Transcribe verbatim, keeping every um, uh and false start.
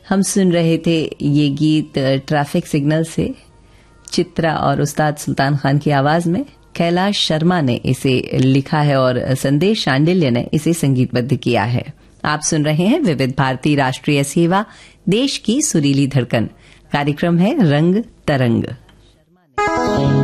हम सुन रहे थे ये गीत ट्रैफिक सिग्नल से, चित्रा और उस्ताद सुल्तान खान की आवाज में। कैलाश शर्मा ने इसे लिखा है और संदेश शांडिल्य ने इसे संगीतबद्ध किया है। आप सुन रहे हैं विविध भारती राष्ट्रीय सेवा, देश की सुरीली धड़कन। कार्यक्रम है रंग तरंग।